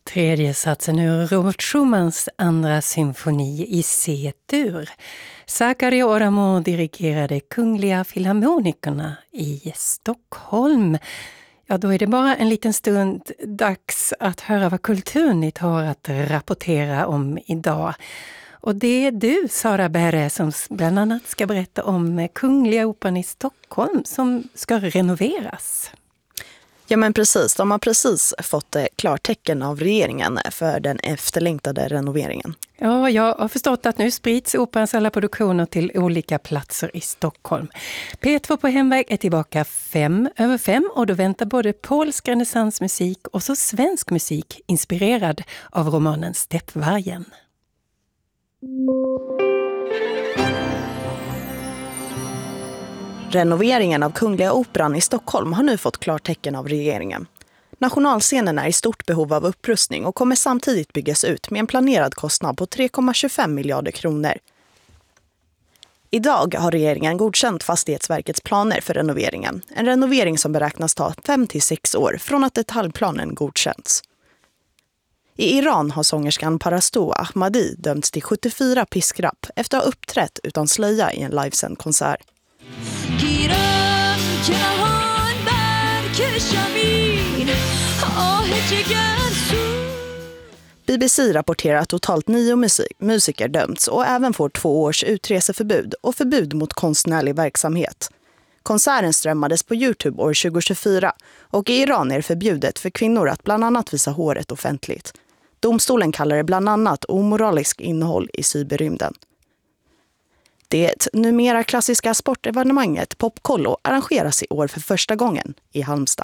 Tredje satsen ur Robert Schumanns andra symfoni i C-dur. Sakari Oramo dirigerade Kungliga Filharmonikerna i Stockholm. Ja, då är det bara en liten stund dags att höra vad Kulturnytt har att rapportera om idag. Och det är du, Sara Berre, som bland annat ska berätta om Kungliga Operan i Stockholm som ska renoveras. Ja, men precis. De har precis fått klartecken av regeringen för den efterlängtade renoveringen. Ja, jag har förstått att nu sprids operans alla produktioner till olika platser i Stockholm. P2 på hemväg är tillbaka 5:05 och då väntar både polsk renässansmusik och så svensk musik inspirerad av romanen Steppvargen. Renoveringen av Kungliga Operan i Stockholm har nu fått klartecken av regeringen. Nationalscenen är i stort behov av upprustning och kommer samtidigt byggas ut med en planerad kostnad på 3,25 miljarder kronor. Idag har regeringen godkänt Fastighetsverkets planer för renoveringen. En renovering som beräknas ta 5-6 år från att detaljplanen godkänts. I Iran har sångerskan Parasto Ahmadi dömts till 74 piskrapp efter att ha uppträtt utan slöja i en livesänd konsert. BBC rapporterar att totalt 9 musiker dömts och även får 2 års utreseförbud och förbud mot konstnärlig verksamhet. Konserten strömmades på YouTube år 2024 och i Iran är det förbjudet för kvinnor att bland annat visa håret offentligt. Domstolen kallar det bland annat omoralisk innehåll i cyberrymden. Det numera klassiska sportevenemanget Popkollo arrangeras i år för första gången i Halmstad.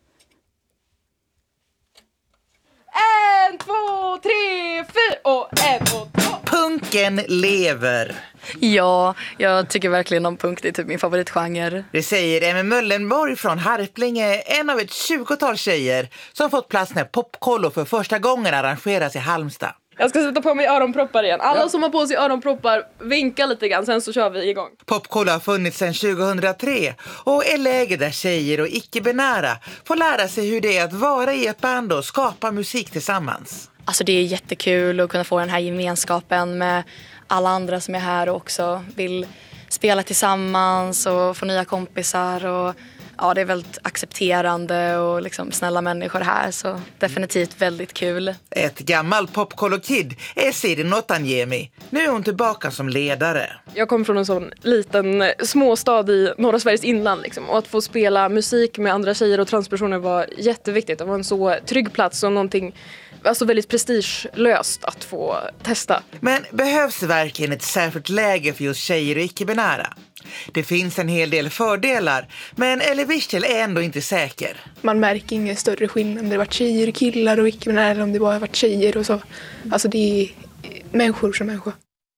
1, 2, 3, 4 och 1 och 2. Punken lever. Ja, jag tycker verkligen om punk. Det är typ min favoritgenre. Det säger Emma Möllenborg från Harplinge, en av ett 20-tal tjejer som fått plats när Popkollo för första gången arrangeras i Halmstad. Jag ska sätta på mig öronproppar igen. Alla som har på sig öronproppar, vinka lite grann, sen så kör vi igång. Popkollo har funnits sedan 2003 och är läge där tjejer och icke-binära får lära sig hur det är att vara i ett band och skapa musik tillsammans. Alltså det är jättekul att kunna få den här gemenskapen med alla andra som är här och också vill spela tillsammans och få nya kompisar. Och ja, det är väldigt accepterande och liksom snälla människor här, så definitivt väldigt kul. Ett gammalt Popkollo-kid är Siri Notanjemi. Nu är hon tillbaka som ledare. Jag kommer från en sån liten småstad i norra Sveriges inland liksom, och att få spela musik med andra tjejer och transpersoner var jätteviktigt. Det var en så trygg plats och någonting alltså väldigt prestigelöst att få testa. Men behövs verkligen ett särskilt läge för just tjejer och icke-binära? Det finns en hel del fördelar, men Ellie Wiestel är ändå inte säker. Man märker ingen större skillnad om det har varit tjejer, killar och icke-binära eller om det bara har varit tjejer och så. Alltså det är människor som människor.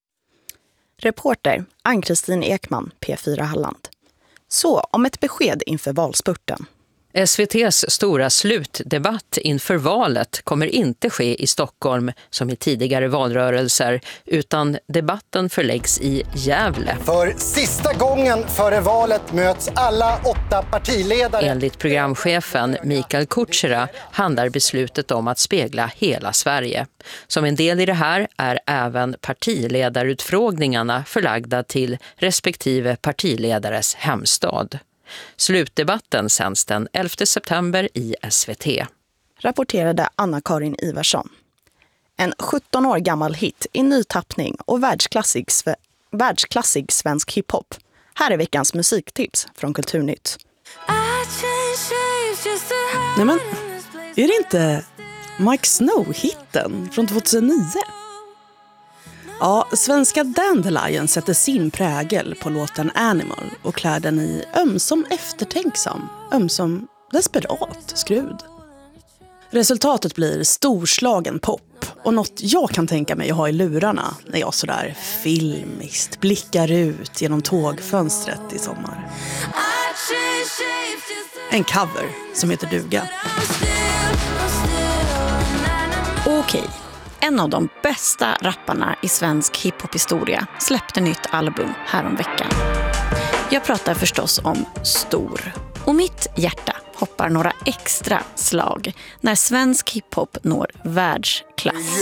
Reporter Ann-Kristin Ekman, P4 Halland. Så om ett besked inför valspurten. SVT:s stora slutdebatt inför valet kommer inte ske i Stockholm som i tidigare valrörelser, utan debatten förläggs i Gävle. För sista gången före valet möts alla 8 partiledare. Enligt programchefen Mikael Kutschera handlar beslutet om att spegla hela Sverige. Som en del i det här är även partiledarutfrågningarna förlagda till respektive partiledares hemstad. Slutdebatten sänds den 11 september i SVT. Rapporterade Anna-Karin Ivarsson. En 17 år gammal hit i ny tappning och världsklassig svensk hiphop. Här är veckans musiktips från Kulturnytt. Nej men, är det inte Mike Snow-hitten från 2009? Ja, svenska Dandelion sätter sin prägel på låten Animal och klär den i ömsom eftertänksam, ömsom desperat skrud. Resultatet blir storslagen pop och något jag kan tänka mig att ha i lurarna när jag sådär filmiskt blickar ut genom tågfönstret i sommar. En cover som heter Duga. Okej. En av de bästa rapparna i svensk hiphop-historia släppte nytt album häromveckan. Jag pratar förstås om Stor. Och mitt hjärta hoppar några extra slag när svensk hiphop når världsklass.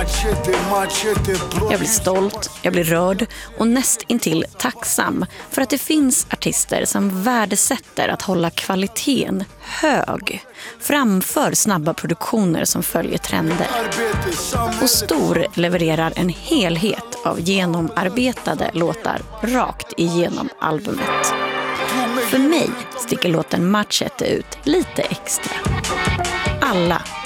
Jag blir stolt, jag blir rörd och nästintill tacksam för att det finns artister som värdesätter att hålla kvaliteten hög framför snabba produktioner som följer trender. Och Stor levererar en helhet av genomarbetade låtar rakt igenom albumet. För mig sticker låten Machete ut lite extra. Alla